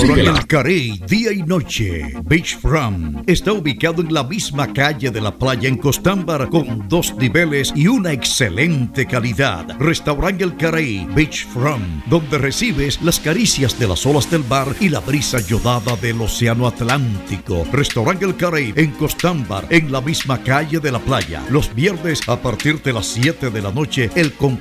Restaurante El Carey, día y noche. Beachfront está ubicado en la misma calle de la playa en Costámbar, con 2 niveles y una excelente calidad. Restaurante El Carey, Beachfront, donde recibes las caricias de las olas del mar y la brisa yodada del océano Atlántico. Restaurante El Carey en Costámbar, en la misma calle de la playa. Los viernes a partir de las 7 de la noche, el